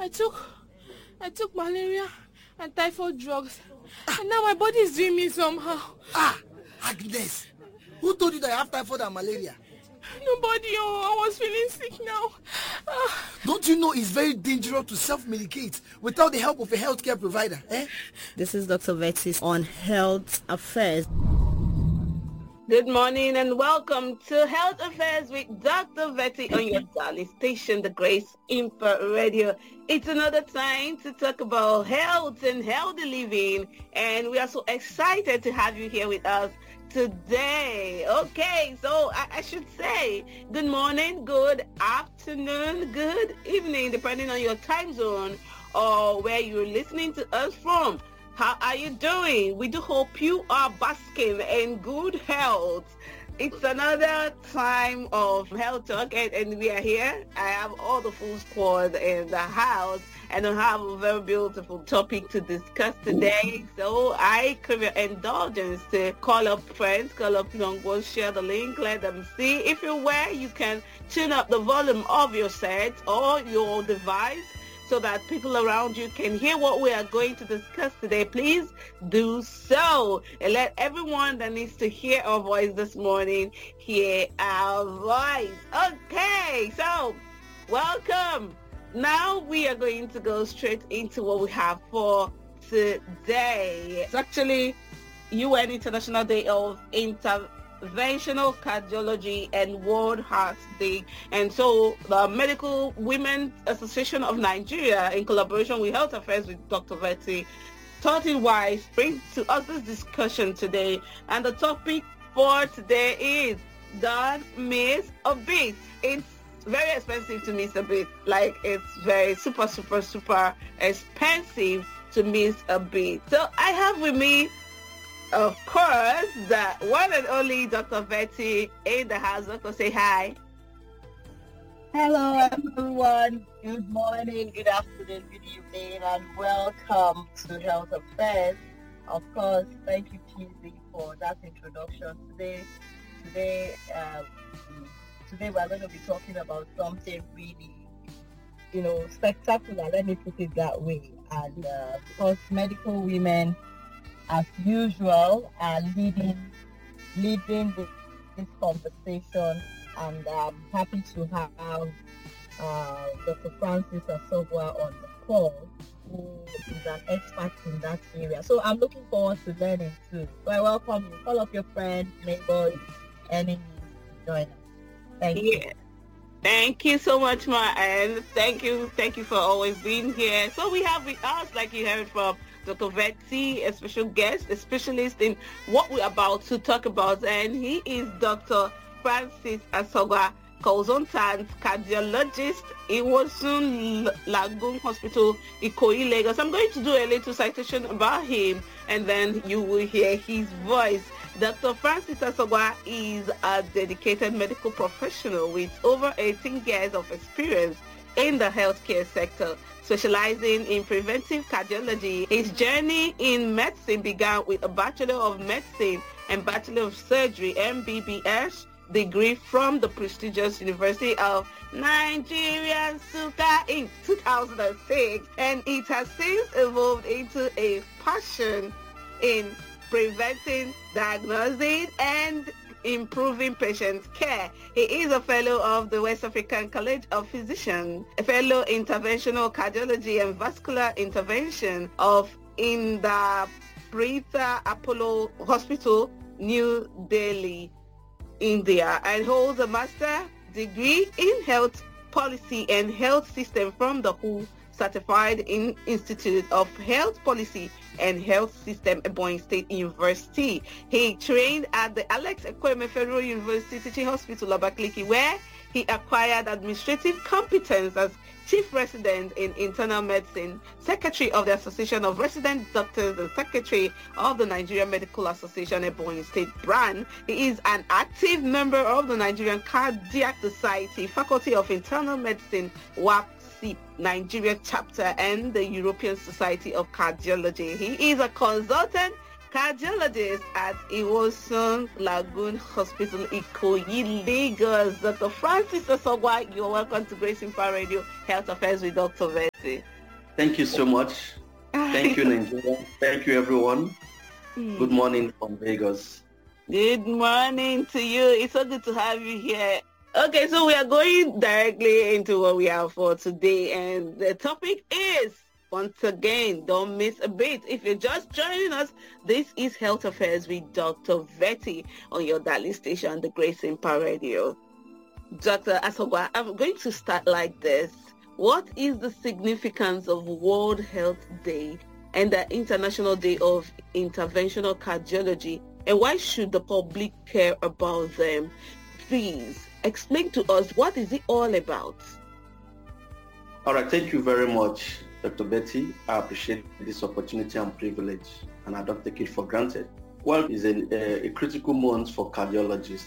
I took malaria and typhoid drugs. And now my body is doing me somehow. Agnes, who told you that you have typhoid and malaria? Nobody. I was feeling sick now. Don't you know it's very dangerous to self-medicate without the help of a healthcare provider? This is Dr. Betty on Health Affairs. Good morning and welcome to Health Affairs with Dr. Betty on your darling station, the Grace Impact Radio. It's another time to talk about health and healthy living, and we are so excited to have you here with us today. Okay, so I should say good morning, good afternoon, good evening, depending on your time zone or where you're listening to us from. How are you doing? We do hope you are basking in good health. It's another time of health talk, and we are here. I have all the full squad in the house, and I have a very beautiful topic to discuss today. So I crave your indulgence to call up friends, call up young ones, share the link, let them see. If you're where you can tune up the volume of your set or your device, so that people around you can hear what we are going to discuss today. Please do so. And let everyone that needs to hear our voice this morning hear our voice. Okay, so welcome. Now we are going to go straight into what we have for today. It's actually UN International Day of Interventional Cardiology and World Heart Day. And so the Medical Women Association of Nigeria, in collaboration with Health Affairs with Dr. Betty, thought it wise brings to us this discussion today. And the topic for today is don't miss a beat. It's very expensive to miss a beat. Like, it's very super expensive to miss a beat. So I have with me, of course, the one and only Dr. Betty in the house. Doctor, say hi. Hello, everyone. Good morning, good afternoon, good evening, and welcome to Health Affairs. Of course, thank you, Cheesy, for that introduction. Today we're going to be talking about something really, spectacular. Let me put it that way. And because medical women, as usual, are leading this conversation, and I'm happy to have Dr. Francis Asogwa on the call, who is an expert in that area. So I'm looking forward to learning too. So I welcome you. Call up your friends, neighbors, enemies to join us. Thank you. Thank you so much, Ma, and thank you for always being here. So we have with us, like you heard from Dr. Betty, a special guest, a specialist in what we're about to talk about, and he is Dr. Francis Asogwa, consultant cardiologist in Wosun Lagoon Hospital, Ikoyi, Lagos. I'm going to do a little citation about him, and then you will hear his voice. Dr. Francis Asogwa is a dedicated medical professional with over 18 years of experience in the healthcare sector, specializing in preventive cardiology. His journey in medicine began with a Bachelor of Medicine and Bachelor of Surgery (MBBS) degree from the prestigious University of Nigeria, Nsukka, in 2006, and it has since evolved into a passion in preventing, diagnosing, and improving patient care. He is a fellow of the West African College of Physicians, a fellow interventional cardiology and vascular intervention of Indraprita Apollo Hospital, New Delhi, India, and holds a master degree in health policy and health system from the WHO Certified Institute of Health Policy and Health System, Ebonyi State University. He trained at the Alex Ekweme Federal University Teaching Hospital, Abakaliki, where he acquired administrative competence as Chief Resident in Internal Medicine, Secretary of the Association of Resident Doctors, and Secretary of the Nigerian Medical Association, Ebonyi State Branch. He is an active member of the Nigerian Cardiac Society, Faculty of Internal Medicine, WAP Nigeria chapter, and the European Society of Cardiology. He is a consultant cardiologist at Iwosan Lagoon Hospital, Ikoyi, Lagos. Dr. Francis Osogwa, you're welcome to Grace Impa Radio Health Affairs with Dr. Betty. Thank you so much. Thank you, Nigeria. Thank you, everyone. Good morning from Lagos. Good morning to you. It's so good to have you here. Okay, so we are going directly into what we have for today, and the topic is, once again, don't miss a beat. If you're just joining us, this is Health Affairs with Dr. Vetty on your darling station, the Grace Impa Radio. Dr. Asogwa, I'm going to start like this. What is the significance of World Health Day and the International Day of Interventional Cardiology, and why should the public care about them? Please explain to us, what is it all about? All right, thank you very much, Dr. Betty. I appreciate this opportunity and privilege, and I don't take it for granted. Well, it's a critical month for cardiologists.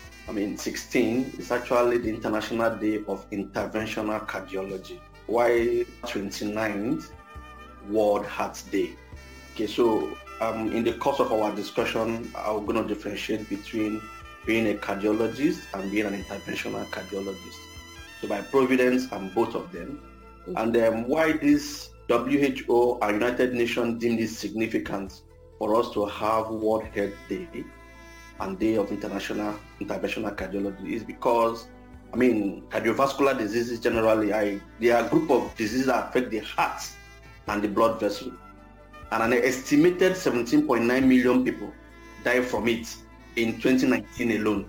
16 is actually the International Day of Interventional Cardiology, while 29th, World Heart Day. Okay, so in the course of our discussion, I'm going to differentiate between being a cardiologist and being an interventional cardiologist. So by providence, I'm both of them. And why this WHO and United Nations deem this significant for us to have World Health Day and Day of International Interventional Cardiology is because, cardiovascular diseases generally, they are a group of diseases that affect the heart and the blood vessel. And an estimated 17.9 million people died from it in 2019 alone.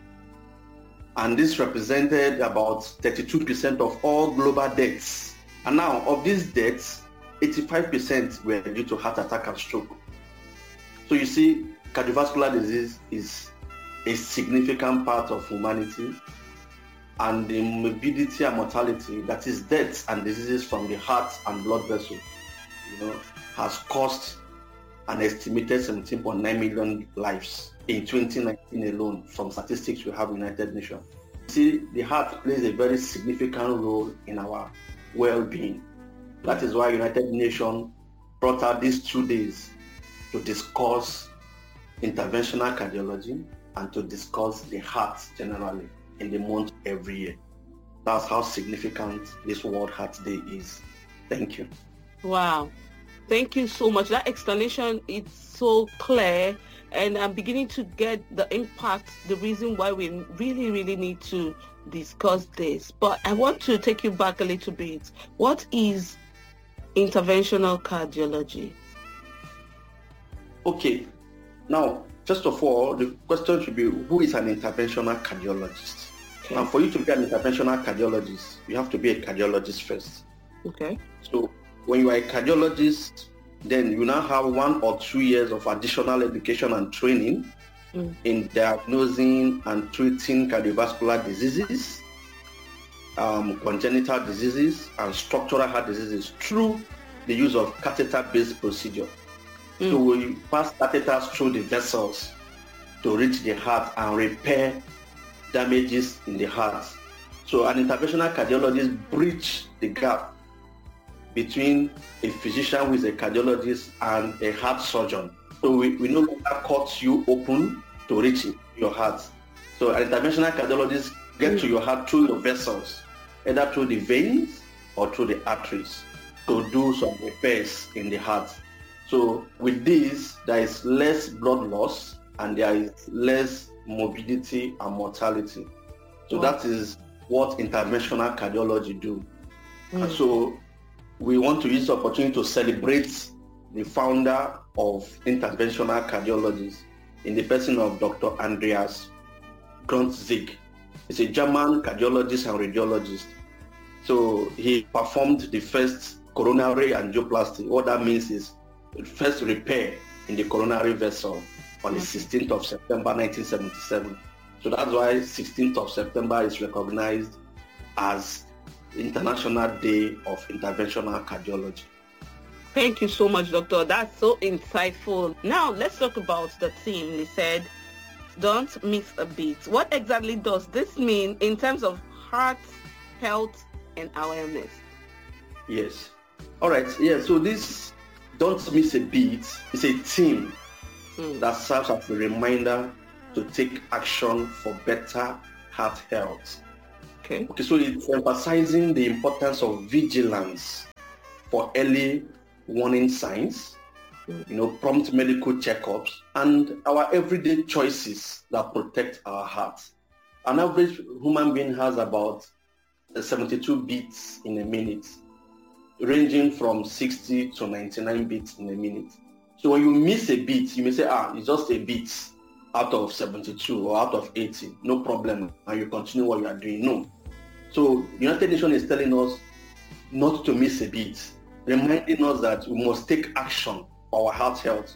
And this represented about 32% of all global deaths. And now, of these deaths, 85% were due to heart attack and stroke. So you see, cardiovascular disease is a significant part of humanity, and the morbidity and mortality, that is deaths and diseases from the heart and blood vessel, has cost an estimated 17.9 million lives in 2019 alone from statistics we have in United Nations. See, the heart plays a very significant role in our well-being. That is why United Nations brought out these 2 days to discuss interventional cardiology and to discuss the heart generally in the month every year. That's how significant this World Heart Day is. Thank you. Wow. Thank you so much. That explanation is so clear, and I'm beginning to get the impact, the reason why we really, really need to discuss this. But I want to take you back a little bit. What is interventional cardiology? Okay. Now, first of all, the question should be, who is an interventional cardiologist? Okay. Now, for you to be an interventional cardiologist, you have to be a cardiologist first. Okay. So when you are a cardiologist, then you now have 1 or 2 years of additional education and training in diagnosing and treating cardiovascular diseases, congenital diseases, and structural heart diseases through the use of catheter-based procedure. So we pass catheters through the vessels to reach the heart and repair damages in the heart. So an interventional cardiologist bridge the gap between a physician who is a cardiologist and a heart surgeon. So we no longer cut you open to reach your heart. So an interventional cardiologist gets to your heart through your vessels, either through the veins or through the arteries, to do some repairs in the heart. So with this, there is less blood loss and there is less morbidity and mortality. So that is what interventional cardiology do. And so we want to use the opportunity to celebrate the founder of interventional cardiology in the person of Dr. Andreas Grundzig. He's a German cardiologist and radiologist. So he performed the first coronary angioplasty. What that means is the first repair in the coronary vessel on the 16th of September 1977. So that's why 16th of September is recognized as International Day of Interventional Cardiology. Thank you so much, Doctor. That's so insightful. Now, let's talk about the theme. They said, don't miss a beat. What exactly does this mean in terms of heart, health, and awareness? Yes. All right. Yeah. So this don't miss a beat is a theme that serves as a reminder to take action for better heart health. Okay. Okay, so it's emphasizing the importance of vigilance for early warning signs, prompt medical checkups, and our everyday choices that protect our hearts. An average human being has about 72 beats in a minute, ranging from 60 to 99 beats in a minute. So when you miss a beat, you may say, it's just a beat out of 72 or out of 80, no problem, and you continue what you are doing. No. So United Nations is telling us not to miss a beat, reminding us that we must take action for our heart health.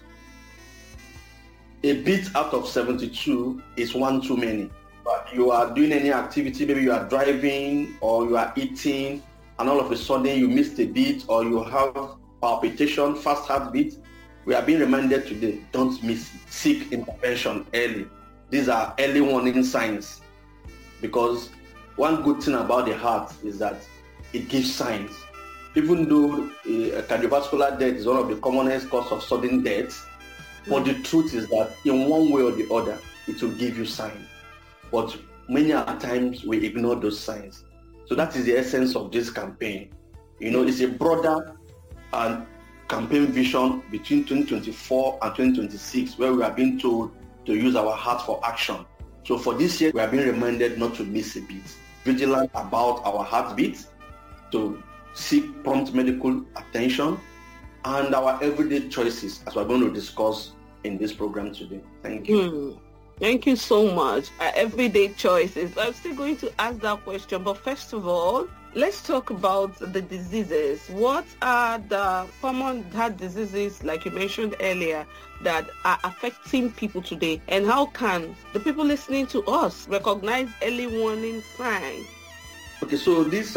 A beat out of 72 is one too many. But you are doing any activity, maybe you are driving or you are eating, and all of a sudden you missed a beat or you have palpitation, fast heartbeat. We are being reminded today, don't miss it. Seek intervention early. These are early warning signs, because one good thing about the heart is that it gives signs. Even though cardiovascular death is one of the commonest cause of sudden death, but the truth is that in one way or the other, it will give you signs. But many times we ignore those signs. So that is the essence of this campaign. It's a broader campaign vision between 2024 and 2026, where we are being told to use our heart for action. So for this year, we are being reminded not to miss a beat. Vigilant about our heartbeat, to seek prompt medical attention, and our everyday choices, as we're going to discuss in this program today. Thank you. Thank you so much. Our everyday choices. I'm still going to ask that question, but first of all, let's talk about the diseases. What are the common heart diseases, like you mentioned earlier, that are affecting people today? And how can the people listening to us recognize early warning signs? Okay, so these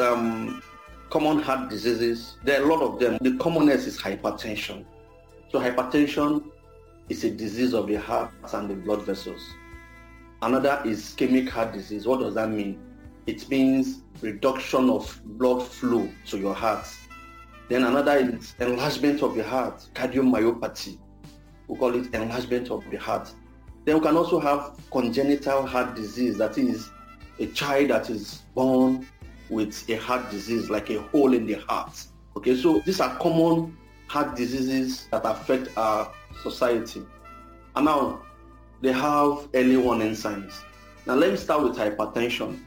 common heart diseases, there are a lot of them. The commonest is hypertension. So hypertension is a disease of the heart and the blood vessels. Another is ischemic heart disease. What does that mean? It means reduction of blood flow to your heart. Then another is enlargement of the heart, cardiomyopathy. We call it enlargement of the heart. Then we can also have congenital heart disease, that is a child that is born with a heart disease, like a hole in the heart. Okay, so these are common heart diseases that affect our society. And now they have early warning signs. Now let me start with hypertension.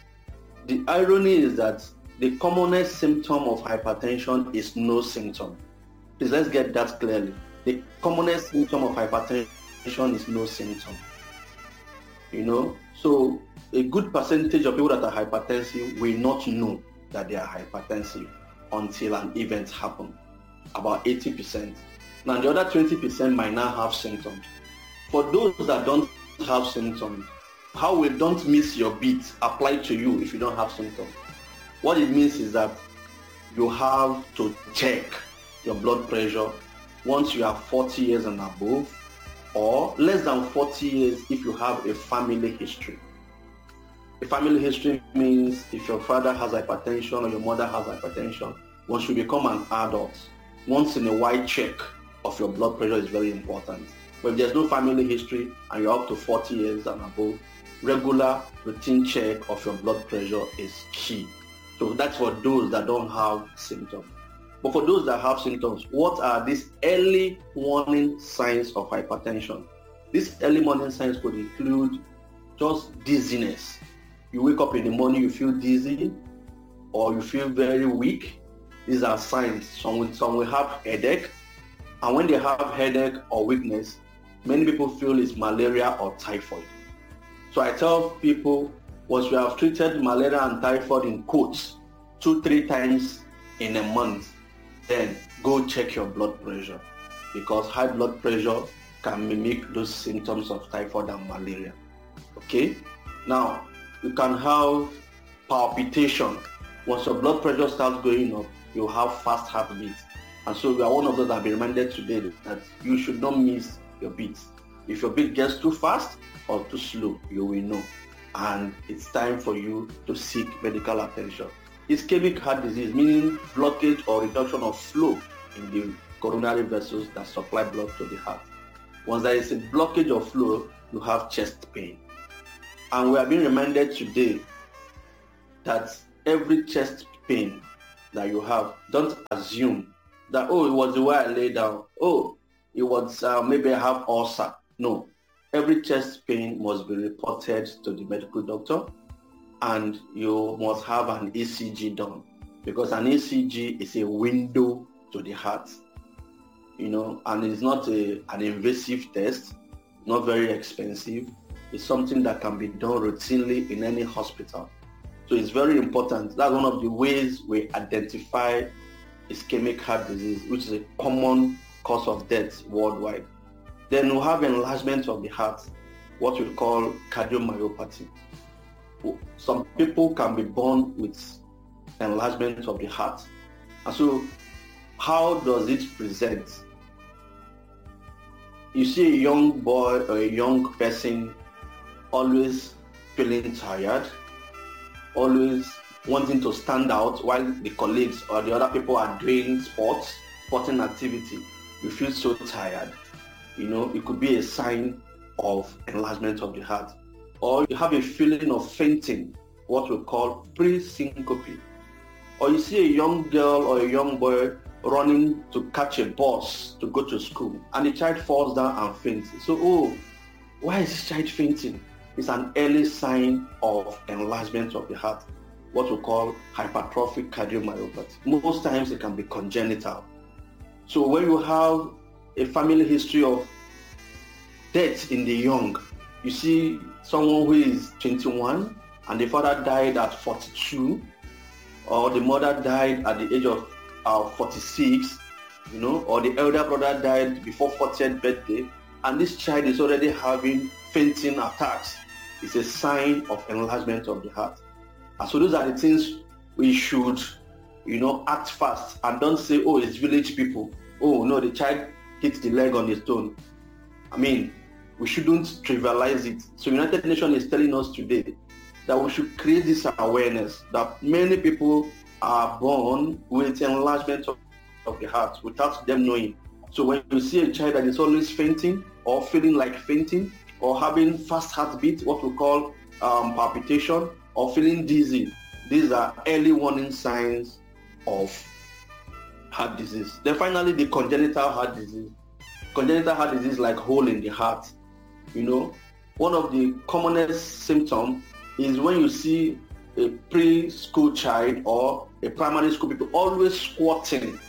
The irony is that the commonest symptom of hypertension is no symptom. Please, let's get that clearly. The commonest symptom of hypertension is no symptom. So a good percentage of people that are hypertensive will not know that they are hypertensive until an event happens. About 80%. Now the other 20% might not have symptoms. For those that don't have symptoms, how will don't miss your beat apply to you if you don't have symptoms? What it means is that you have to check your blood pressure once you are 40 years and above, or less than 40 years if you have a family history. A family history means if your father has hypertension or your mother has hypertension, once you become an adult, once in a while check of your blood pressure is very important. But if there's no family history and you're up to 40 years and above, regular routine check of your blood pressure is key. So that's for those that don't have symptoms. But for those that have symptoms, what are these early warning signs of hypertension? These early warning signs could include just dizziness. You wake up in the morning, you feel dizzy, or you feel very weak. These are signs. Some will have headache, and when they have headache or weakness, many people feel it's malaria or typhoid. So I tell people, once you have treated malaria and typhoid in quotes 2-3 times in a month, then go check your blood pressure, because high blood pressure can mimic those symptoms of typhoid and malaria. Okay? Now, you can have palpitation. Once your blood pressure starts going up, you have fast heartbeat. And so we are one of those that have been reminded today that you should not miss your beats. If your beat gets too fast or too slow, you will know. And it's time for you to seek medical attention. Ischemic heart disease, meaning blockage or reduction of flow in the coronary vessels that supply blood to the heart. Once there is a blockage of flow, you have chest pain. And we are being reminded today that every chest pain that you have, don't assume that, oh, it was the way I lay down. Oh, it was maybe I have ulcer. No. Every chest pain must be reported to the medical doctor, and you must have an ECG done, because an ECG is a window to the heart, and it's not an invasive test, not very expensive. It's something that can be done routinely in any hospital. So it's very important. That's one of the ways we identify ischemic heart disease, which is a common cause of death worldwide. Then we have enlargement of the heart, what we call cardiomyopathy. Some people can be born with enlargement of the heart. And so how does it present? You see a young boy or a young person always feeling tired, always wanting to stand out while the colleagues or the other people are doing sporting activity. You feel so tired. It could be a sign of enlargement of the heart. Or you have a feeling of fainting, what we call pre-syncope. Or you see a young girl or a young boy running to catch a bus to go to school, and the child falls down and faints. So, why is this child fainting? It's an early sign of enlargement of the heart, what we call hypertrophic cardiomyopathy. Most times it can be congenital. So when you have a family history of death in the young, you see someone who is 21 and the father died at 42, or the mother died at the age of 46, or the elder brother died before 40th birthday, and this child is already having fainting attacks. It's a sign of enlargement of the heart. And so those are the things we should, act fast, and don't say, oh, it's village people. Oh, no, the child hit the leg on the stone. We shouldn't trivialize it. So United Nations is telling us today that we should create this awareness that many people are born with enlargement of the heart without them knowing. So when you see a child that is always fainting or feeling like fainting or having fast heartbeat, what we call palpitation, or feeling dizzy, these are early warning signs of heart disease. Then finally, the congenital heart disease. Congenital heart disease, like hole in the heart. One of the commonest symptoms is when you see a preschool child or a primary school people always squatting,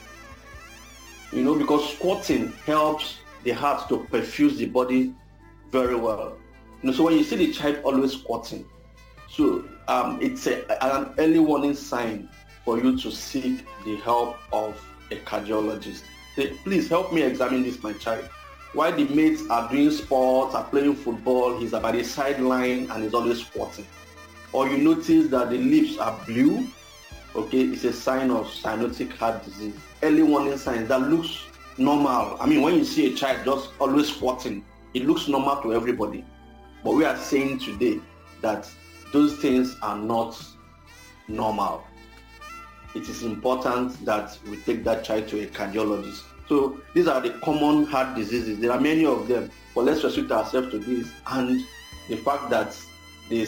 because squatting helps the heart to perfuse the body very well. So when you see the child always squatting, so it's an early warning sign for you to seek the help of a cardiologist. Say, please help me examine this, my child. While the mates are doing sports, are playing football, he's by the sideline and he's always squatting. Or you notice that the lips are blue, okay, it's a sign of cyanotic heart disease. Early warning signs that looks normal. When you see a child just always squatting, it looks normal to everybody. But we are saying today that those things are not normal. It is important that we take that child to a cardiologist. So these are the common heart diseases. There are many of them, but let's restrict ourselves to this, and the fact that the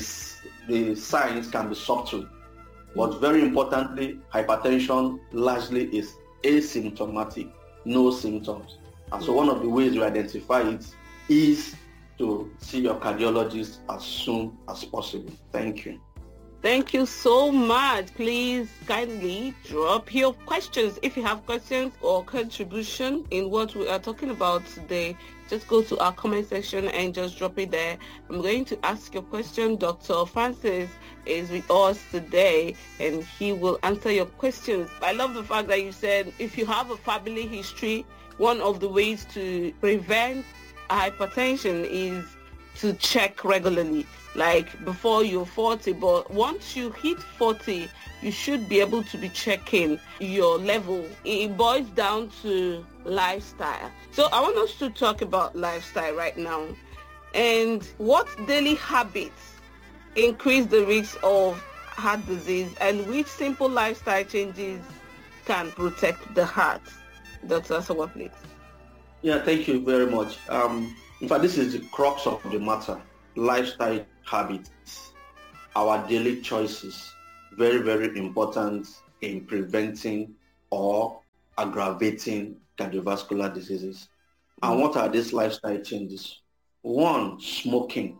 signs can be subtle. But very importantly, hypertension largely is asymptomatic, no symptoms. And so one of the ways you identify it is to see your cardiologist as soon as possible. Thank you. Thank you so much. Please kindly drop your questions. If you have questions or contribution in what we are talking about today, just go to our comment section and just drop it there. I'm going to ask your question. Dr. Francis is with us today and he will answer your questions. I love the fact that you said if you have a family history, one of the ways to prevent hypertension is to check regularly, like before you're 40. But once you hit 40, you should be able to be checking your level. It boils down to lifestyle. So I want us to talk about lifestyle right now, and what daily habits increase the risk of heart disease, and which simple lifestyle changes can protect the heart. Dr. Asogwa, please. Yeah, thank you very much. In fact, this is the crux of the matter. Lifestyle habits, our daily choices, very, very important in preventing or aggravating cardiovascular diseases. And what are these lifestyle changes? One, smoking.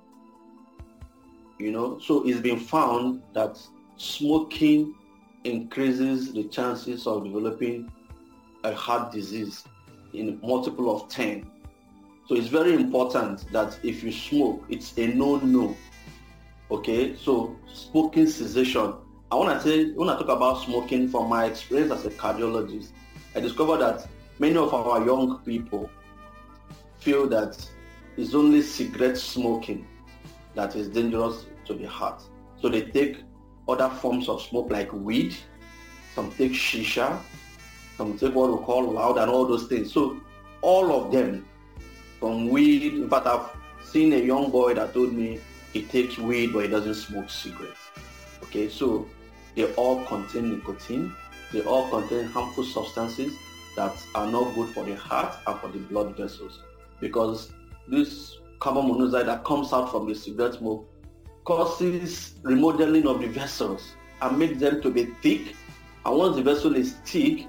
So it's been found that smoking increases the chances of developing a heart disease in multiple of 10. So it's very important that if you smoke, it's a no. Okay, so smoking cessation. When I talk about smoking, from my experience as a cardiologist, I discovered that many of our young people feel that it's only cigarette smoking that is dangerous to the heart. So they take other forms of smoke like weed, some take shisha, some take what we call loud and all those things. So all of them, from weed, in fact I've seen a young boy that told me he takes weed but he doesn't smoke cigarettes. Okay, so they all contain nicotine, they all contain harmful substances that are not good for the heart and for the blood vessels, because this carbon monoxide that comes out from the cigarette smoke causes remodeling of the vessels and makes them to be thick. And once the vessel is thick,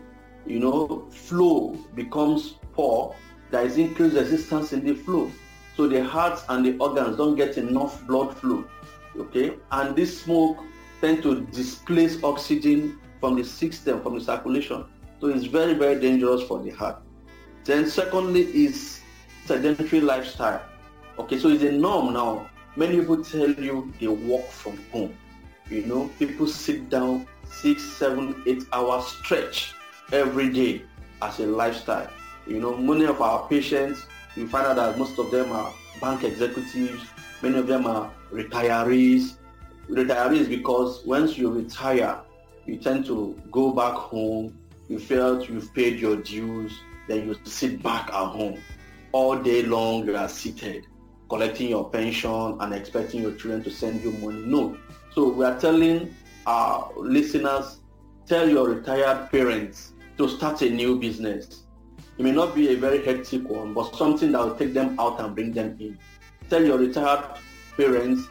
flow becomes poor. There is increased resistance in the flow. So the heart and the organs don't get enough blood flow. Okay? And this smoke tends to displace oxygen from the system, from the circulation. So it's very, very dangerous for the heart. Then secondly is sedentary lifestyle. Okay, so it's a norm now. Many people tell you they work from home. People sit down 6, 7, 8 hours stretch every day as a lifestyle. Many of our patients, you find out that most of them are bank executives, many of them are retirees. Retirees because once you retire, you tend to go back home, you felt you've paid your dues, then you sit back at home. All day long you are seated, collecting your pension and expecting your children to send you money. No. So we are telling our listeners, tell your retired parents to start a new business. It may not be a very hectic one, but something that will take them out and bring them in. Tell your retired parents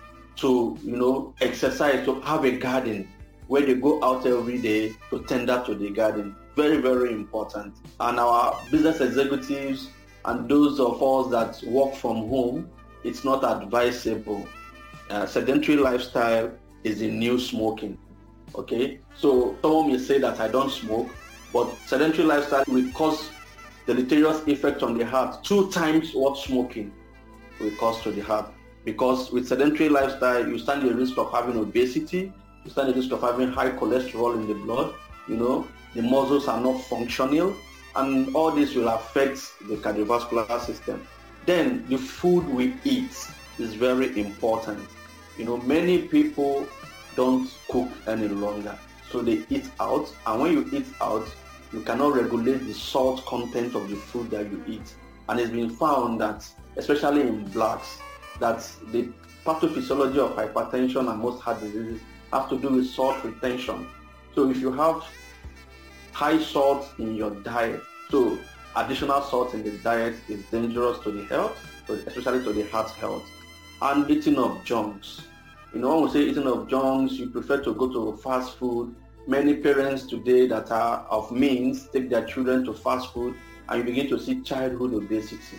to, exercise, to have a garden where they go out every day to tender to the garden. Very, very important. And our business executives and those of us that work from home, it's not advisable. Sedentary lifestyle is the new smoking. Okay, so someone may say that I don't smoke, but sedentary lifestyle will cause deleterious effect on the heart 2 times what smoking will cause to the heart. Because with sedentary lifestyle, you stand the risk of having obesity, you stand the risk of having high cholesterol in the blood, the muscles are not functional, and all this will affect the cardiovascular system. Then the food we eat is very important. Many people don't cook any longer, so they eat out, and when you eat out, you cannot regulate the salt content of the food that you eat. And it's been found that, especially in blacks, that the pathophysiology of hypertension and most heart diseases has to do with salt retention. So if you have high salt in your diet, so additional salt in the diet is dangerous to the health, especially to the heart health. And eating of junks. When we say eating of junks, you prefer to go to fast food. Many parents today that are of means take their children to fast food, and you begin to see childhood obesity.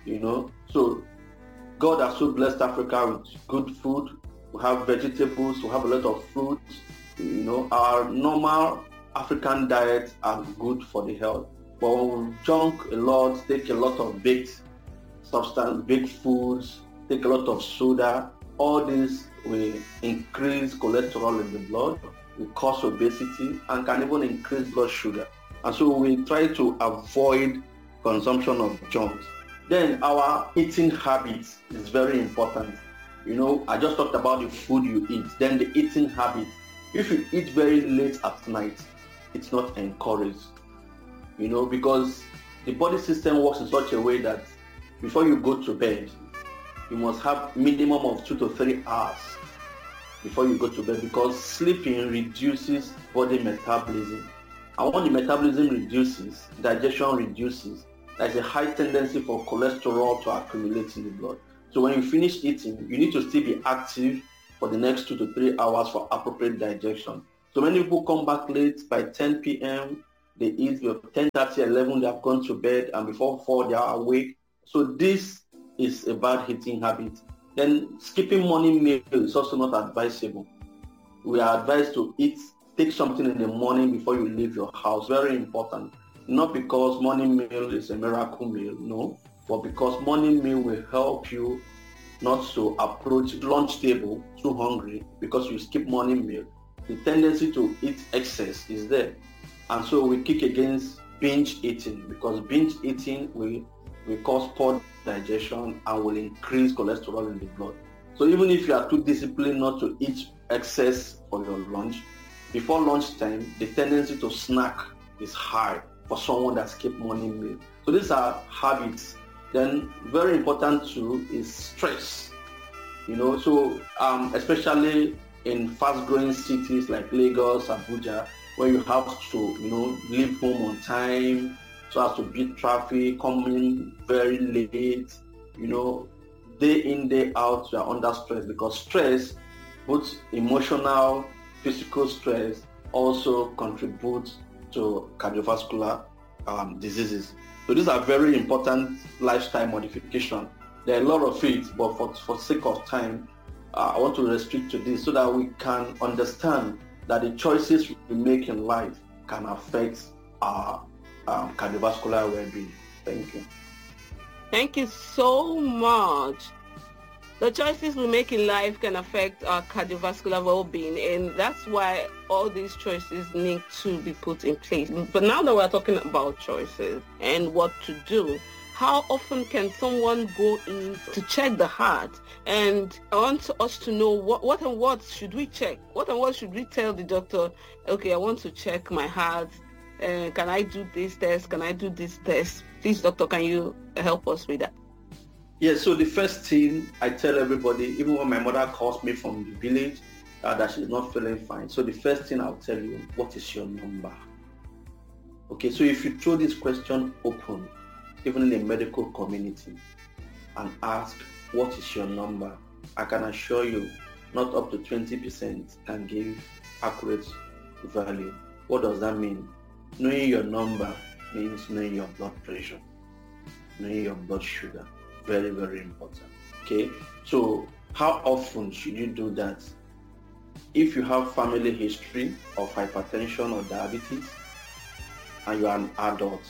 So God has so blessed Africa with good food. We have vegetables, we have a lot of fruits. Our normal African diets are good for the health. But when we junk a lot, take a lot of baked substance, baked foods, take a lot of soda, all this will increase cholesterol in the blood, will cause obesity, and can even increase blood sugar. And so we try to avoid consumption of junk. Then our eating habits is very important. I just talked about the food you eat, then the eating habit. If you eat very late at night, it's not encouraged. Because the body system works in such a way that before you go to bed, you must have minimum of 2 to 3 hours before you go to bed, because sleeping reduces body metabolism. And when the metabolism reduces, digestion reduces, there's a high tendency for cholesterol to accumulate in the blood. So when you finish eating, you need to still be active for the next 2 to 3 hours for appropriate digestion. So many people come back late. By 10 p.m., they eat, 10:30, 11, they have gone to bed, and before 4, they are awake. So this is a bad eating habit. Then skipping morning meal is also not advisable. We are advised to take something in the morning before you leave your house. Very important. Not because morning meal is a miracle meal, no, but because morning meal will help you not to approach lunch table too hungry because you skip morning meal. The tendency to eat excess is there. And so we kick against binge eating, because binge eating will cause poor digestion and will increase cholesterol in the blood. So even if you are too disciplined not to eat excess for your lunch, before lunchtime, the tendency to snack is high for someone that skipped morning meal. So these are habits. Then very important too is stress. So especially in fast-growing cities like Lagos, Abuja, where you have to, leave home on time so as to beat traffic, come in very late, day in, day out, you are under stress, because stress, both emotional, physical stress, also contributes to cardiovascular diseases. So these are very important lifestyle modifications. There are a lot of it, but for sake of time, I want to restrict to this so that we can understand that the choices we make in life can affect our cardiovascular well-being. Thank you. Thank you so much. The choices we make in life can affect our cardiovascular well-being, and that's why all these choices need to be put in place. But now that we're talking about choices and what to do, how often can someone go in to check the heart? And I want us to know what and what should we check? What and what should we tell the doctor? Okay, I want to check my heart. Can I do this test? Can I do this test? Please, doctor, can you help us with that? Yes, so the first thing I tell everybody, even when my mother calls me from the village, that she's not feeling fine. So the first thing I'll tell you, what is your number? Okay, so if you throw this question open, even in the medical community, and ask, what is your number? I can assure you, not up to 20% can give accurate value. What does that mean? Knowing your number means knowing your blood pressure, knowing your blood sugar. Very, very important. Okay, so how often should you do that? If you have family history of hypertension or diabetes and you are an adult,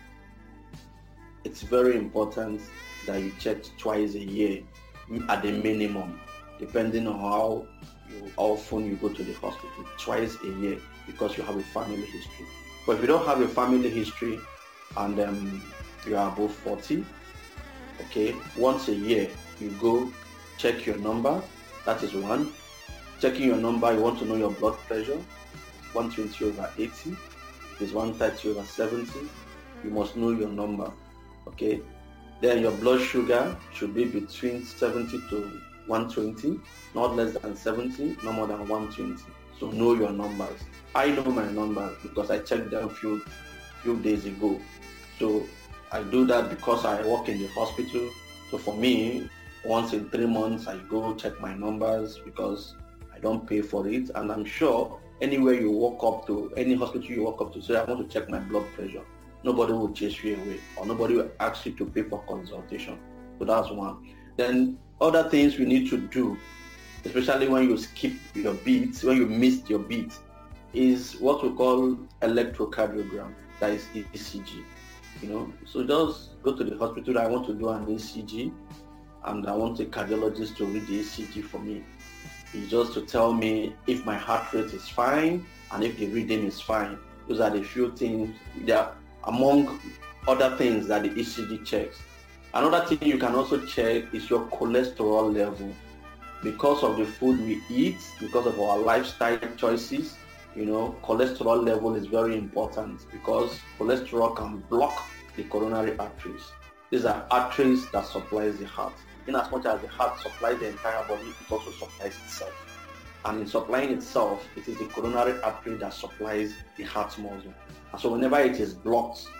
it's very important that you check twice a year at the minimum, depending on how often you go to the hospital, twice a year, because you have a family history. But if you don't have a family history and you are above 40, okay, once a year you go check your number. That is one. Checking your number, you want to know your blood pressure, 120/80, is 130/70. You must know your number. Okay, then your blood sugar should be between 70 to 120, not less than 70, no more than 120. So know your numbers. I know my number because I checked them few days ago. So I do that because I work in the hospital. So for me, once in 3 months, I go check my numbers because I don't pay for it. And I'm sure anywhere you walk up to, any hospital you walk up to, say, I want to check my blood pressure, nobody will chase you away, or nobody will ask you to pay for consultation. So that's one. Then other things we need to do, especially when you skip your beats, when you missed your beat, is what we call electrocardiogram, that is ECG. So just go to the hospital. I want to do an ECG, and I want a cardiologist to read the ECG for me. It's just to tell me if my heart rate is fine and if the reading is fine. Those are the few things that, among other things, that the ECG checks. Another thing you can also check is your cholesterol level. Because of the food we eat, because of our lifestyle choices, cholesterol level is very important, because cholesterol can block the coronary arteries. These are arteries that supplies the heart. In as much as the heart supplies the entire body, it also supplies itself. And in supplying itself, it is the coronary artery that supplies the heart muscle. And so whenever it is blocked,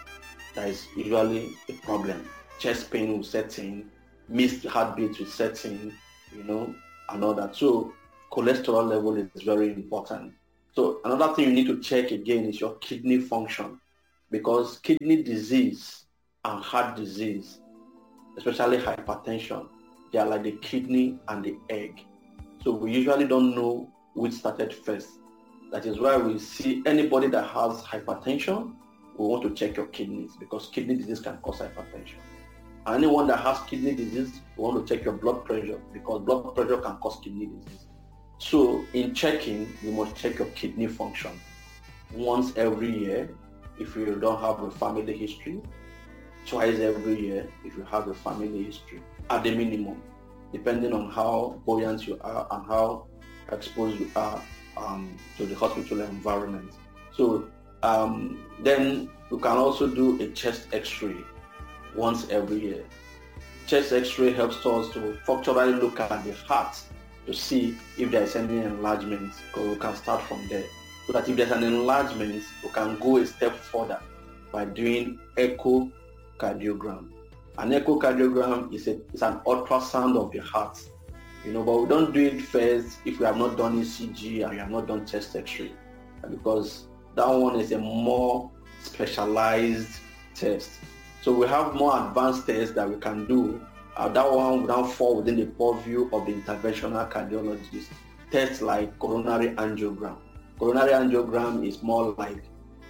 that is usually a problem. Chest pain will set in, missed heartbeat will set in, and all that. So cholesterol level is very important. So another thing you need to check again is your kidney function, because kidney disease and heart disease, especially hypertension, they are like the kidney and the egg. So we usually don't know which started first. That is why we see anybody that has hypertension, we want to check your kidneys, because kidney disease can cause hypertension. And anyone that has kidney disease, we want to check your blood pressure, because blood pressure can cause kidney disease. So in checking, you must check your kidney function once every year if you don't have a family history, twice every year if you have a family history, at the minimum, depending on how buoyant you are and how exposed you are to the hospital environment. So then you can also do a chest x-ray once every year. Chest x-ray helps us to structurally look at the heart to see if there is any enlargement, because we can start from there. So that if there's an enlargement, we can go a step further by doing echocardiogram. An echocardiogram is an ultrasound of the heart, but we don't do it first if we have not done ECG and we have not done chest x-ray, because that one is a more specialized test. So we have more advanced tests that we can do. That one would now fall within the purview of the interventional cardiologist. Tests like coronary angiogram. Coronary angiogram is more like,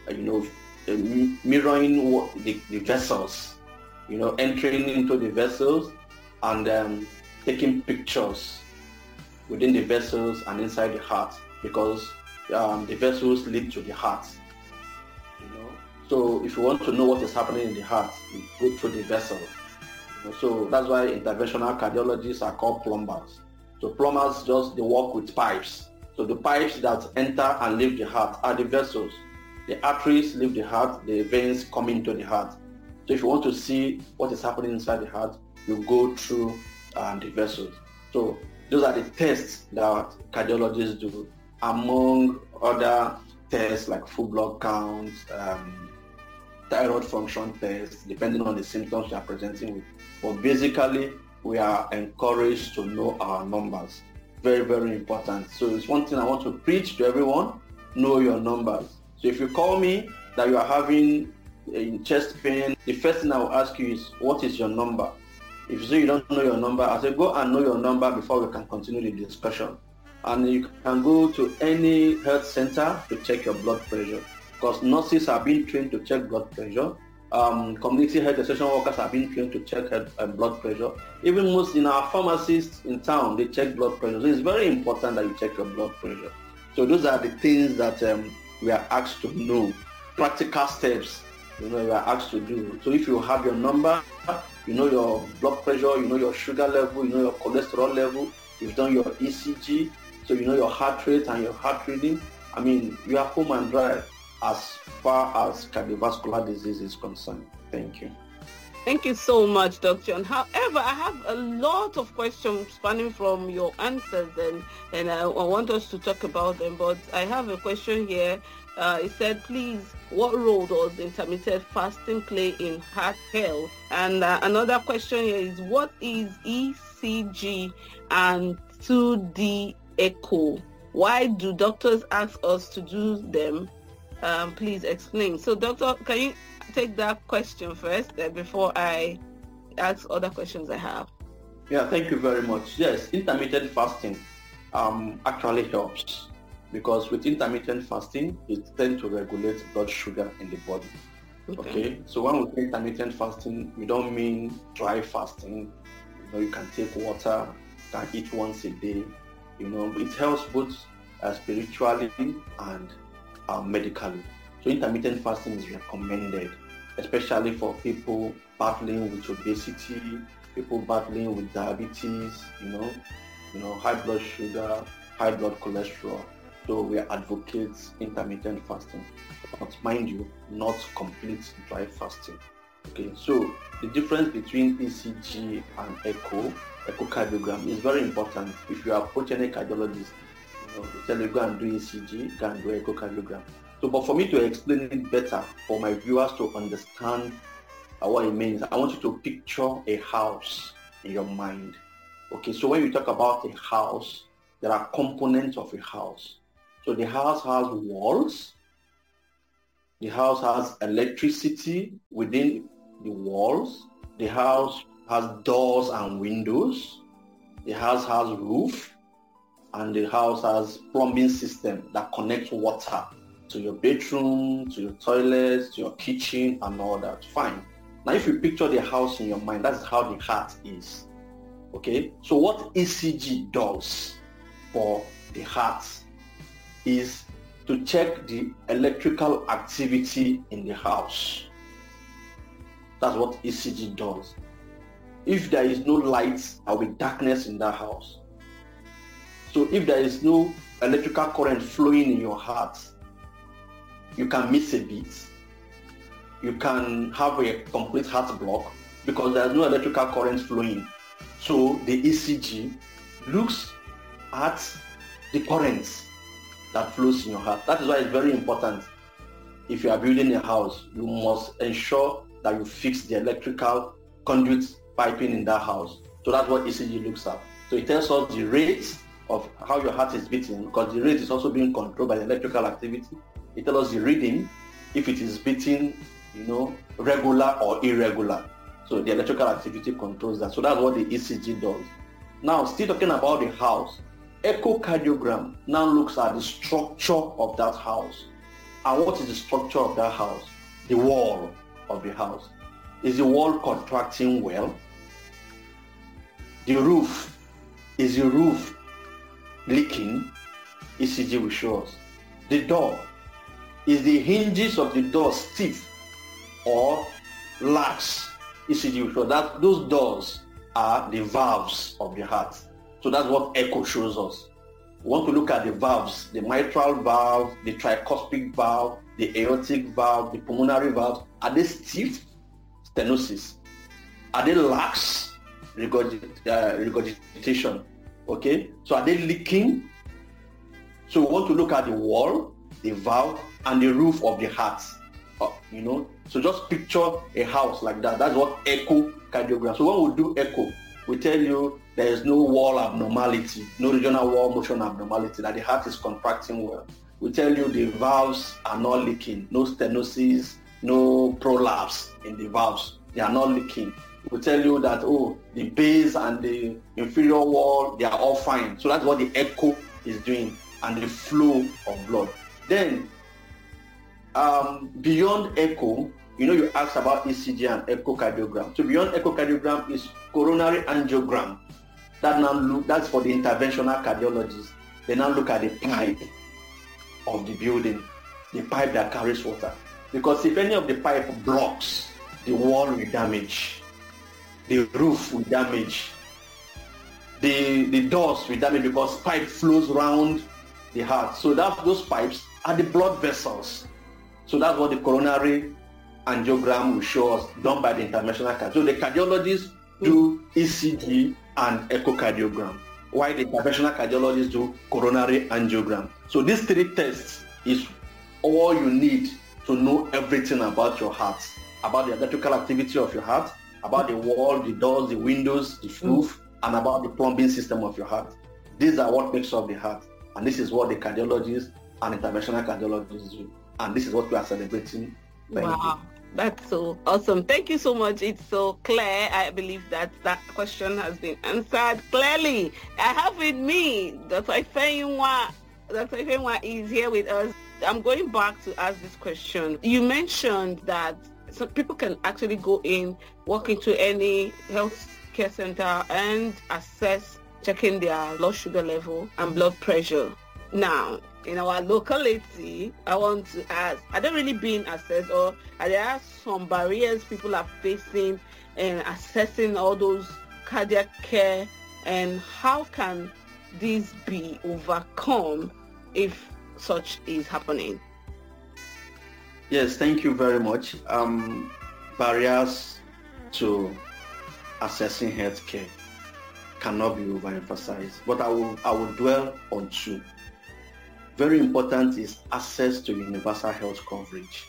mirroring what the vessels, entering into the vessels and taking pictures within the vessels and inside the heart, because the vessels lead to the heart. So if you want to know what is happening in the heart, you go through the vessel. So that's why interventional cardiologists are called plumbers. So plumbers they work with pipes. So the pipes that enter and leave the heart are the vessels. The arteries leave the heart, the veins come into the heart. So if you want to see what is happening inside the heart, you go through the vessels. So those are the tests that cardiologists do, among other tests like full blood counts, thyroid function tests, depending on the symptoms you are presenting with. But basically, we are encouraged to know our numbers. Very, very important. So it's one thing I want to preach to everyone: know your numbers. So if you call me that you are having chest pain, the first thing I will ask you is, what is your number? If you say you don't know your number, I say go and know your number before we can continue the discussion. And you can go to any health center to check your blood pressure, because nurses are being trained to check blood pressure. Community health extension workers have been trained to check blood pressure. Even most in our pharmacists in town, they check blood pressure. So it's very important that you check your blood pressure. So those are the things that we are asked to know. Practical steps, we are asked to do. So if you have your number, you know your blood pressure, you know your sugar level, you know your cholesterol level, you've done your ECG, so you know your heart rate and your heart reading. You are home and dry as far as cardiovascular disease is concerned. Thank you. Thank you so much, Dr. John. However, I have a lot of questions spanning from your answers, and I want us to talk about them. But I have a question here. It said, please, what role does intermittent fasting play in heart health? And another question here is, what is ECG and 2D echo? Why do doctors ask us to do them? Please explain. So, doctor, can you take that question first before I ask other questions I have? Yeah, thank you very much. Yes, intermittent fasting actually helps, because with intermittent fasting, it tends to regulate blood sugar in the body. Okay. So when we say intermittent fasting, we don't mean dry fasting. You can take water, you can eat once a day. It helps both spiritually and medically. So intermittent fasting is recommended, especially for people battling with obesity, people battling with diabetes, high blood sugar, high blood cholesterol. So we advocate intermittent fasting, but mind you, not complete dry fasting. Okay, so the difference between ECG and echocardiogram is very important. If you approach any cardiologist, they tell you go and do ECG, go and do echocardiogram. So, but for me to explain it better for my viewers to understand what it means, I want you to picture a house in your mind. Okay, so when you talk about a house, there are components of a house. So the house has walls. The house has electricity within the walls. The house has doors and windows. The house has roof. And the house has plumbing system that connects water to your bedroom, to your toilets, to your kitchen, and all that. Fine. Now, if you picture the house in your mind, that's how the heart is. Okay? So what ECG does for the heart is to check the electrical activity in the house. That's what ECG does. If there is no light, there will be darkness in that house. So if there is no electrical current flowing in your heart, you can miss a beat. You can have a complete heart block because there is no electrical current flowing. So the ECG looks at the currents that flows in your heart. That is why it's very important. If you are building a house, you must ensure that you fix the electrical conduit piping in that house. So that's what ECG looks at. So it tells us the rate of how your heart is beating, because the rate is also being controlled by the electrical activity. It tells us the reading, if it is beating, regular or irregular. So the electrical activity controls that. So that's what the ECG does. Now, still talking about the house, echocardiogram now looks at the structure of that house. And what is the structure of that house? The wall of the house. Is the wall contracting well? The roof. Is the roof leaking? ECG will show us. The door. Is the hinges of the door stiff or lax? ECG will show that those doors are the valves of the heart. So that's what echo shows us. We want to look at the valves, the mitral valve, the tricuspid valve, the aortic valve, the pulmonary valves. Are they stiff? Stenosis. Are they lax? Regurgitation. Okay? So are they leaking? So we want to look at the wall, the valve, and the roof of the heart. So just picture a house like that. That's what echocardiogram. So when we do echo, we tell you there is no wall abnormality, no regional wall motion abnormality, that the heart is contracting well. We tell you the valves are not leaking, no stenosis, no prolapse in the valves. They are not leaking. We tell you that, the base and the inferior wall, they are all fine. So that's what the echo is doing, and the flow of blood. Then, beyond echo, you asked about ECG and echocardiogram. So beyond echocardiogram is coronary angiogram. That's for the interventional cardiologists. They now look at the pipe of the building, the pipe that carries water. Because if any of the pipe blocks, the wall will damage, the roof will damage, the doors will damage, because pipe flows around the heart. So those pipes are the blood vessels. So that's what the coronary angiogram will show us, done by the interventional cardiologist. So the cardiologists do ECG and echocardiogram, while the interventional cardiologists do coronary angiogram. So these three tests is all you need to know everything about your heart, about the electrical activity of your heart, about the wall, the doors, the windows, the roof, and about the plumbing system of your heart. These are what makes up the heart. And this is what the cardiologists and interventional cardiologists do. And this is what we are celebrating. Wow, that's so awesome. Thank you so much. It's so clear. I believe that question has been answered clearly. I have with me Dr. Ifeyinwa. Dr. Ifeyinwa is here with us. I'm going back to ask this question. You mentioned that some people can actually go in, walk into any health care center and assess, checking their blood sugar level and blood pressure. Now, in our locality, I want to ask, are they really being assessed, or are there some barriers people are facing in assessing all those cardiac care, and how can this be overcome if such is happening? Yes, thank you very much. Barriers to assessing healthcare cannot be overemphasized, but I will dwell on two. very important is access to universal health coverage.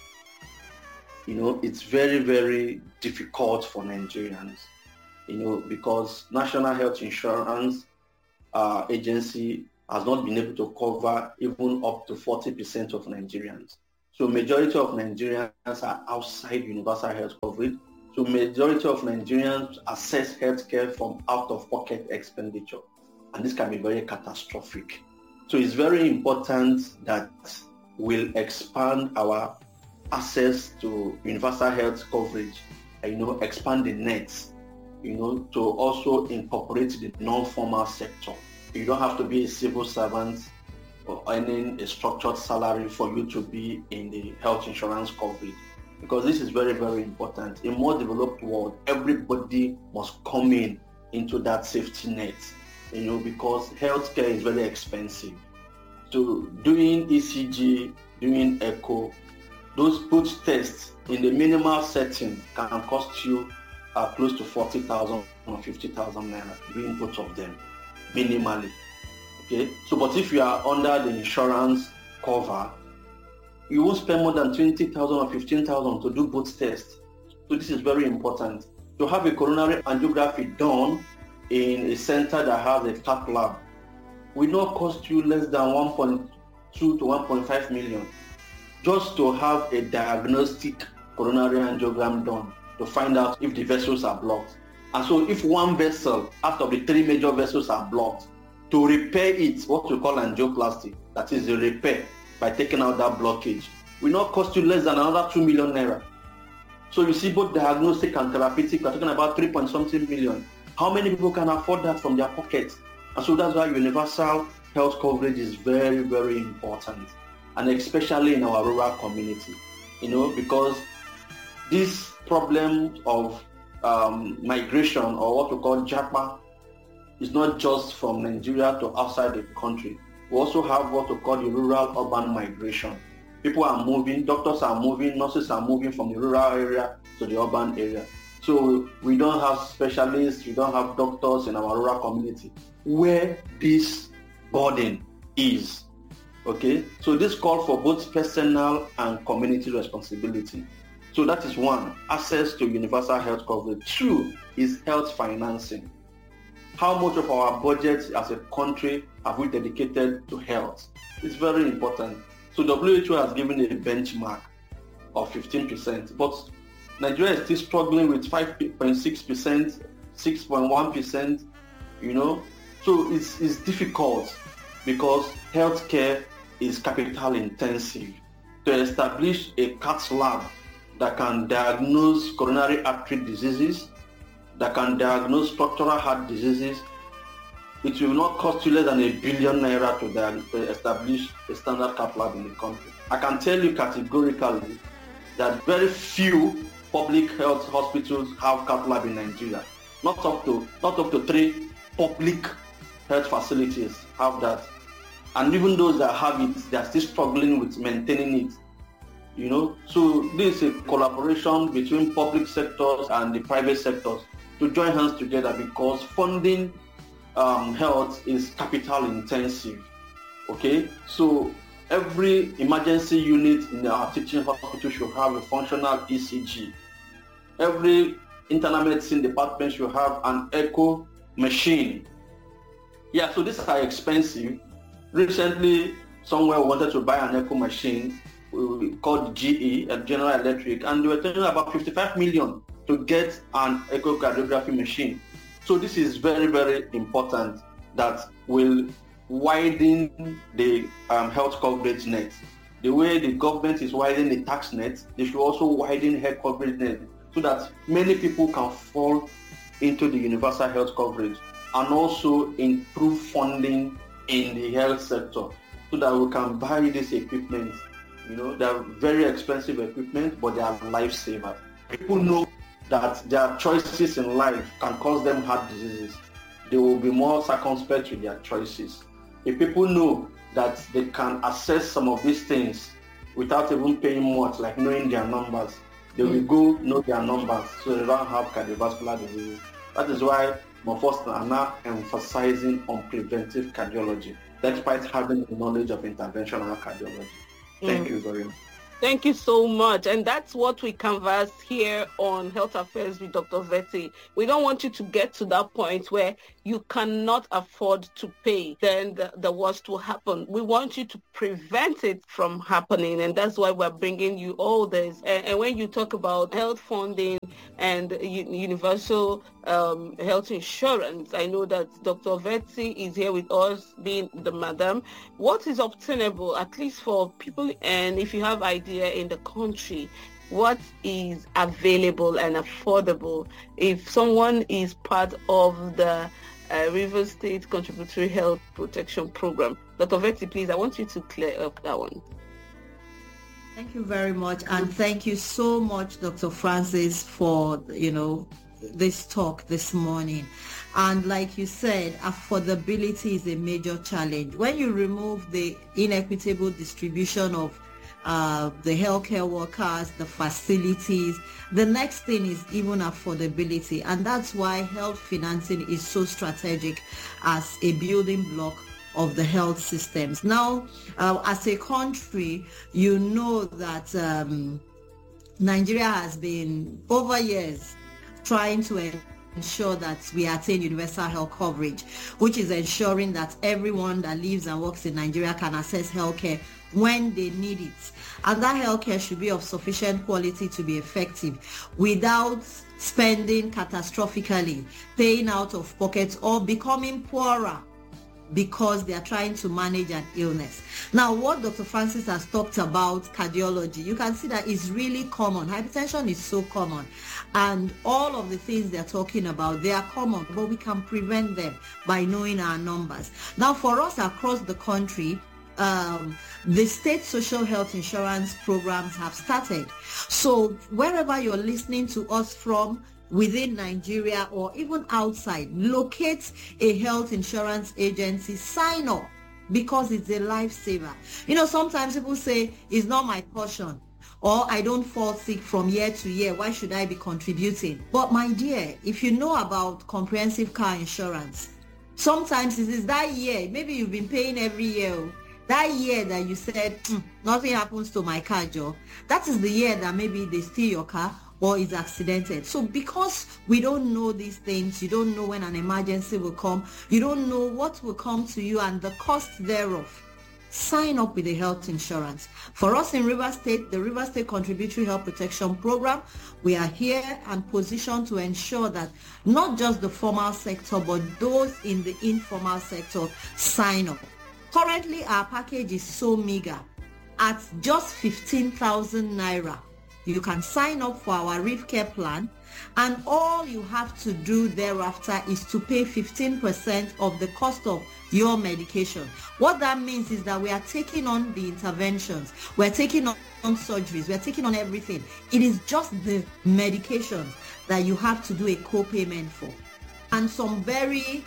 It's very, very difficult for Nigerians, because National Health Insurance Agency has not been able to cover even up to 40% of Nigerians. So majority of Nigerians are outside universal health coverage. So majority of Nigerians access healthcare from out-of-pocket expenditure. And this can be very catastrophic. So it's very important that we'll expand our access to universal health coverage, expand the nets, to also incorporate the non-formal sector. You don't have to be a civil servant or earning a structured salary for you to be in the health insurance coverage, because this is very, very important. In a more developed world, everybody must come into that safety net, because healthcare is very expensive. So doing ECG, doing echo, those both tests in the minimal setting can cost you close to 40,000 or 50,000 naira, doing both of them minimally. Okay, so but if you are under the insurance cover, you won't spend more than 20,000 or 15,000 to do both tests. So this is very important. To have a coronary angiography done in a center that has a cath lab will not cost you less than 1.2 to 1.5 million just to have a diagnostic coronary angiogram done to find out if the vessels are blocked. And so if one vessel out of the 3 major vessels are blocked, to repair it, what we call angioplasty, that is the repair by taking out that blockage, will not cost you less than another 2 million naira. So you see, both diagnostic and therapeutic, we're talking about 3-point-something million. How many people can afford that from their pockets? And so that's why universal health coverage is very, very important, and especially in our rural community, because this problem of migration, or what we call JAPA, is not just from Nigeria to outside the country. We also have what we call the rural-urban migration. People are moving, doctors are moving, nurses are moving from the rural area to the urban area. So we don't have specialists, we don't have doctors in our rural community where this burden is. Okay, so this calls for both personal and community responsibility. So that is one, access to universal health coverage. 2 is health financing. How much of our budget as a country have we dedicated to health? It's very important. So WHO has given a benchmark of 15%, but Nigeria is still struggling with 5.6%, 6.1%, So it's difficult because healthcare is capital intensive. To establish a cath lab that can diagnose coronary artery diseases, that can diagnose structural heart diseases, it will not cost you less than 1 billion naira to establish a standard cath lab in the country. I can tell you categorically that very few public health hospitals have cath lab in Nigeria. Not up to 3 public health facilities have that. And even those that have it, they are still struggling with maintaining it. So this is a collaboration between public sectors and the private sectors to join hands together, because funding health is capital intensive. Okay, so every emergency unit in our teaching hospital should have a functional ECG. Every internal medicine department should have an echo machine. Yeah, so these are expensive. Recently, somewhere wanted to buy an echo machine called GE, General Electric, and they were talking about 55 million to get an echocardiography machine. So this is very, very important, that will widen the health coverage net. The way the government is widening the tax net, they should also widen health coverage net so that many people can fall into the universal health coverage, and also improve funding in the health sector so that we can buy this equipment. They are very expensive equipment, but they are lifesavers. People know that their choices in life can cause them heart diseases. They will be more circumspect with their choices. If people know that they can assess some of these things without even paying much, like knowing their numbers, they will go know their numbers so they don't have cardiovascular diseases. That is why Mofos are now emphasizing on preventive cardiology. despite having the knowledge of interventional cardiology. Thank you very much. Thank you so much. And that's what we canvass here on Health Affairs with Dr. Vetty. We don't want you to get to that point where you cannot afford to pay. Then the worst will happen. We want you to prevent it from happening. And that's why we're bringing you all this. And when you talk about health funding and universal health insurance, I know that Dr. Vetty is here with us, being the madam. What is obtainable, at least for people, and if you have ideas in the country, what is available and affordable if someone is part of the Rivers State Contributory Health Protection Program? Dr. Vetty, please, I want you to clear up that one. Thank you very much, and thank you so much, Dr. Francis, for this talk this morning. And like you said, affordability is a major challenge. When you remove the inequitable distribution of the healthcare workers, the facilities, the next thing is even affordability. And that's why health financing is so strategic as a building block of the health systems. Now, as a country, you know that Nigeria has been over years trying to ensure that we attain universal health coverage, which is ensuring that everyone that lives and works in Nigeria can access healthcare when they need it. And that healthcare should be of sufficient quality to be effective without spending catastrophically, paying out of pocket, or becoming poorer because they are trying to manage an illness. Now, what Dr. Francis has talked about, cardiology, you can see that is really common. Hypertension is so common. And all of the things they're talking about, they are common, but we can prevent them by knowing our numbers. Now, for us across the country, the state social health insurance programs have started. So wherever you're listening to us from, within Nigeria or even outside, locate a health insurance agency, sign up, because it's a lifesaver. Sometimes people say, it's not my portion, or I don't fall sick from year to year, why should I be contributing? But my dear, if you know about comprehensive car insurance, sometimes it is that year, maybe you've been paying every year, that year that you said, nothing happens to my car, Joe, that is the year that maybe they steal your car or is accidented. So because we don't know these things, you don't know when an emergency will come, you don't know what will come to you and the cost thereof, sign up with the health insurance. For us in Rivers State, the Rivers State Contributory Health Protection Program, we are here and positioned to ensure that not just the formal sector, but those in the informal sector sign up. Currently, our package is so meager. At just 15,000 Naira, you can sign up for our Reef Care plan, and all you have to do thereafter is to pay 15% of the cost of your medication. What that means is that we are taking on the interventions, we're taking on surgeries, we're taking on everything. It is just the medications that you have to do a co-payment for. And some very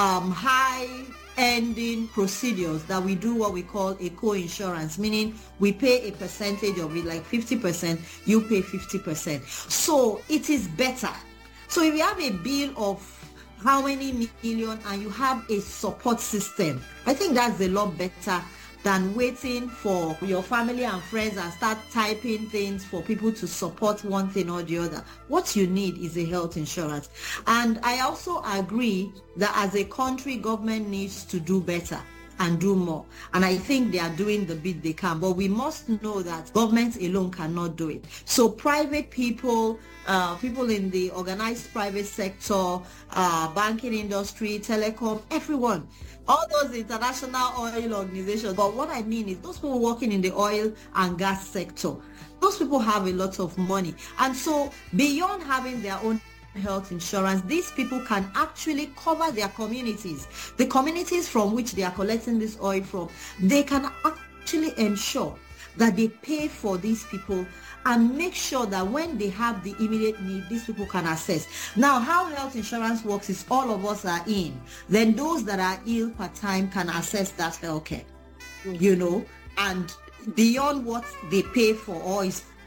high ending procedures that we do what we call a co-insurance, meaning we pay a percentage of it, like 50%, you pay 50%. So it is better. So if you have a bill of how many million and you have a support system, I think that's a lot better than waiting for your family and friends and start typing things for people to support one thing or the other. What you need is a health insurance. And I also agree that as a country, government needs to do better and do more. And I think they are doing the bit they can, but we must know that government alone cannot do it. So private people, people in the organized private sector, banking industry, telecom, everyone, all those international oil organizations. But what I mean is those people working in the oil and gas sector, those people have a lot of money. And so beyond having their own health insurance, these people can actually cover their communities, the communities from which they are collecting this oil from. They can actually ensure that they pay for these people and make sure that when they have the immediate need, these people can access. Now, how health insurance works is all of us are in. Then those that are ill part time can access that health care, and beyond what they pay for or is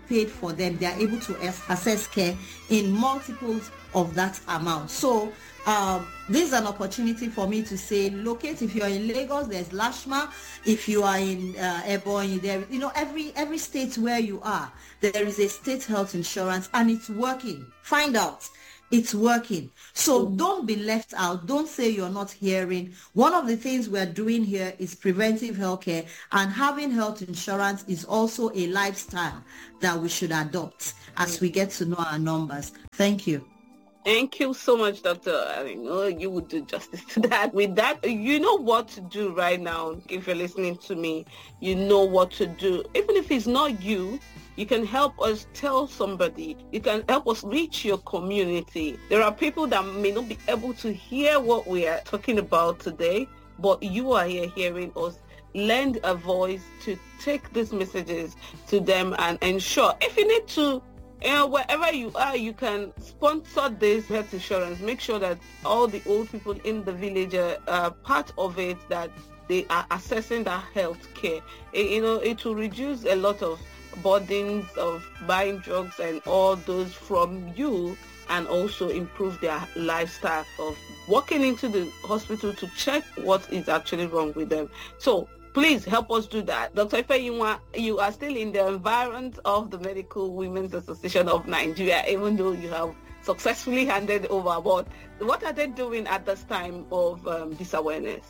paid for them, they are able to access care in multiples of that amount. So this is an opportunity for me to say, locate. If you are in Lagos, there's Lashma. If you are in Ebonyi, there, every state where you are, there is a state health insurance, and it's working. Find out. It's working. So don't be left out. Don't say you're not hearing. One of the things we're doing here is preventive healthcare, and having health insurance is also a lifestyle that we should adopt as we get to know our numbers. Thank you. Thank you so much, Doctor. I know you would do justice to that. With that, you know what to do right now. If you're listening to me, you know what to do. Even if it's not you, you can help us tell somebody. You can help us reach your community. There are people that may not be able to hear what we are talking about today, but you are here hearing us. Lend a voice to take these messages to them and ensure. If you need to, wherever you are, you can sponsor this health insurance. Make sure that all the old people in the village are part of it, that they are accessing that health care. It will reduce a lot of burdens of buying drugs and all those from you, and also improve their lifestyle of walking into the hospital to check what is actually wrong with them. So please help us do that. Dr. Ife, you are still in the environment of the Medical Women's Association of Nigeria, even though you have successfully handed over. But what are they doing at this time of this awareness?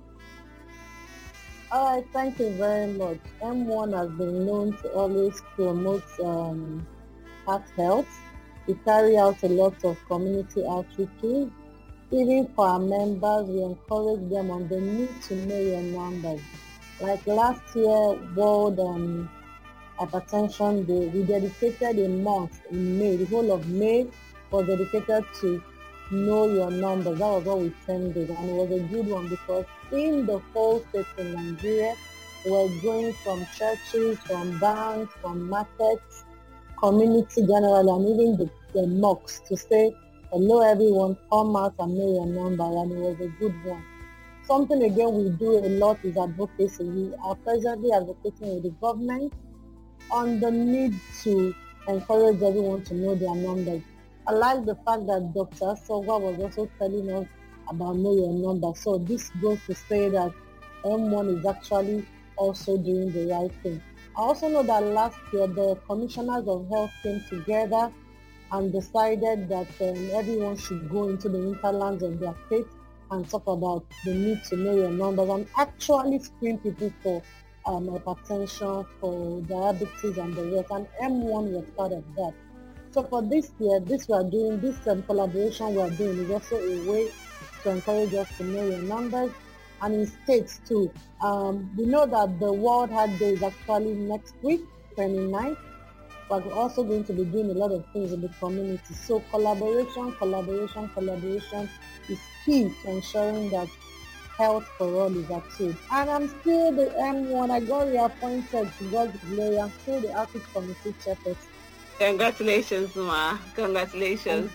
All right, thank you very much. M1 has been known to always promote heart health. We carry out a lot of community outreaches. Even for our members, we encourage them on the need to know your numbers. Like last year, World Hypertension Day, we dedicated a month in May. The whole of May was dedicated to know your numbers. That was what we termed it, and it was a good one because in the whole state in Nigeria, we're going from churches, from banks, from markets, community generally, and even the mosques to say, hello everyone, come out and know your number, and it was a good one. Something again we do a lot is advocacy. We are presently advocating with the government on the need to encourage everyone to know their numbers. I like the fact that Dr. Asogwa was also telling us about know your number. So this goes to say that M1 is actually also doing the right thing. I also know that last year the commissioners of health came together and decided that everyone should go into the hinterlands of their state and talk about the need to know your numbers and actually screen people for hypertension, for diabetes and the rest. And M1 was part of that. So for this year, this we are doing, this collaboration we are doing is also a way to encourage us to know your numbers. And in states too, we know that the World Heart Day is actually next week, 29th, but we're also going to be doing a lot of things in the community. So collaboration is key to ensuring that health for all is achieved. And I'm still the M1. I got reappointed to God's glory. I'm still the outreach committee chairperson. Congratulations, Ma. Congratulations.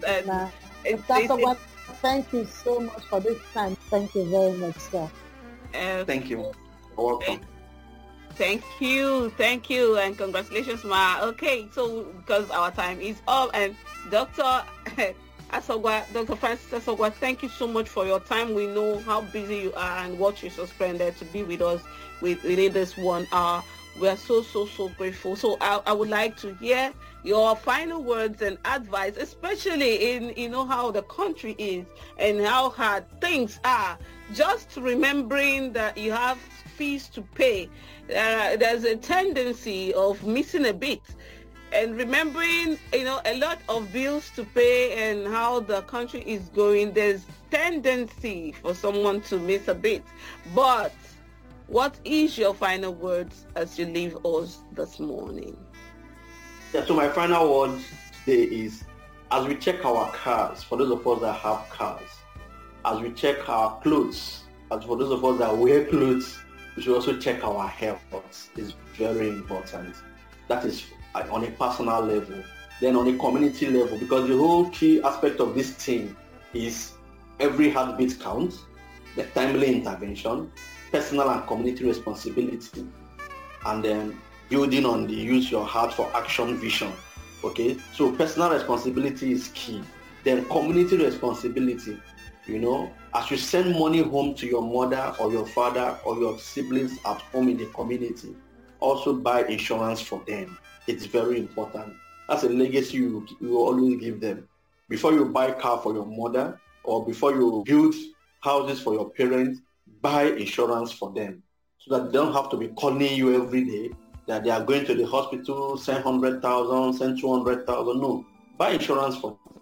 Thank you so much for this time. Thank you very much, sir. Thank you. You're welcome. Thank you, and congratulations, Ma. Okay, so because our time is up, and Dr. Asogwa, Dr. Francis Asogwa, thank you so much for your time. We know how busy you are and what you suspended to be with us within this 1 hour. We are so grateful. So I would like to hear your final words and advice, especially in how the country is and how hard things are. Just remembering that you have fees to pay. There's a tendency of missing a bit. And remembering, a lot of bills to pay and how the country is going, there's tendency for someone to miss a bit. But what is your final words as you leave us this morning? Yeah, so my final words today is, as we check our cars, for those of us that have cars, as we check our clothes, as for those of us that wear clothes, we should also check our health. It's very important. That is on a personal level. Then on a community level, because the whole key aspect of this thing is every heartbeat counts, the timely intervention, personal and community responsibility, and then building on the use your heart for action vision. Okay, so personal responsibility is key. Then community responsibility. You know, as you send money home to your mother or your father or your siblings at home in the community, also buy insurance for them. It's very important. That's a legacy you always give them. Before you buy a car for your mother or before you build houses for your parents, buy insurance for them so that they don't have to be calling you every day that they are going to the hospital, send 100,000, send 200,000. No, buy insurance for them.